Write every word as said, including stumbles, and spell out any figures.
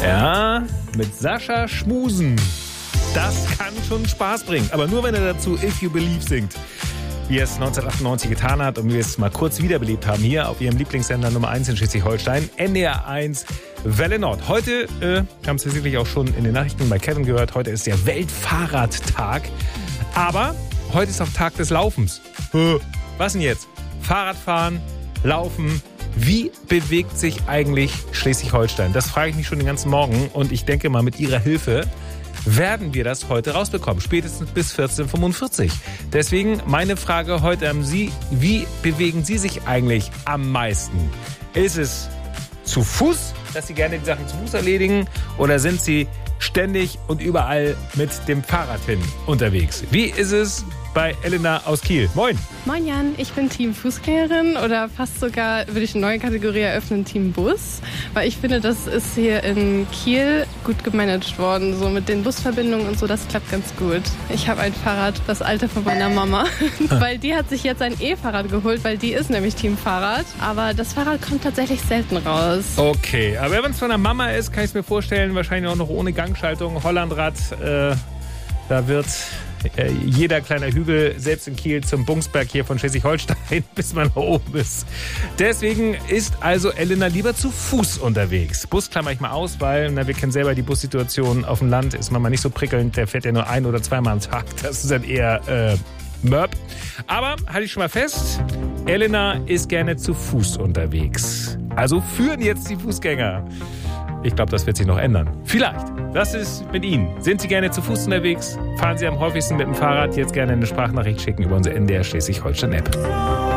Ja, mit Sascha schmusen. Das kann schon Spaß bringen. Aber nur, wenn er dazu If You Believe singt. Wie er es neunzehnhundertachtundneunzig getan hat und wie wir es mal kurz wiederbelebt haben hier auf ihrem Lieblingssender Nummer eins in Schleswig-Holstein, N D R eins Welle Nord. Heute, äh, haben Sie sicherlich auch schon in den Nachrichten bei Kevin gehört, heute ist der Weltfahrradtag. Aber heute ist auch Tag des Laufens. Was denn jetzt? Fahrradfahren, Laufen. Wie bewegt sich eigentlich Schleswig-Holstein? Das frage ich mich schon den ganzen Morgen und ich denke mal, mit Ihrer Hilfe werden wir das heute rausbekommen, spätestens bis vierzehn Uhr fünfundvierzig. Deswegen meine Frage heute an Sie, wie bewegen Sie sich eigentlich am meisten? Ist es zu Fuß, dass Sie gerne die Sachen zu Fuß erledigen, oder sind Sie ständig und überall mit dem Fahrrad hin unterwegs? Wie ist es bei Elena aus Kiel? Moin. Moin Jan, ich bin Team Fußgängerin oder fast sogar, würde ich eine neue Kategorie eröffnen, Team Bus. Weil ich finde, das ist hier in Kiel gut gemanagt worden. So mit den Busverbindungen und so, das klappt ganz gut. Ich habe ein Fahrrad, das alte von meiner Mama. Weil die hat sich jetzt ein E-Fahrrad geholt, weil die ist nämlich Team Fahrrad. Aber das Fahrrad kommt tatsächlich selten raus. Okay, aber wenn es von der Mama ist, kann ich es mir vorstellen, wahrscheinlich auch noch ohne Gangschaltung, Hollandrad, äh, da wird jeder kleine Hügel, selbst in Kiel, zum Bungsberg hier von Schleswig-Holstein, bis man da oben ist. Deswegen ist also Elena lieber zu Fuß unterwegs. Bus klammer ich mal aus, weil na, wir kennen selber die Bussituation auf dem Land, ist man mal nicht so prickelnd, der fährt ja nur ein- oder zweimal am Tag. Das ist dann eher äh, Mörb. Aber halte ich schon mal fest, Elena ist gerne zu Fuß unterwegs. Also führen jetzt die Fußgänger. Ich glaube, das wird sich noch ändern. Vielleicht. Was ist mit Ihnen? Sind Sie gerne zu Fuß unterwegs? Fahren Sie am häufigsten mit dem Fahrrad? Jetzt gerne eine Sprachnachricht schicken über unsere N D R Schleswig-Holstein-App.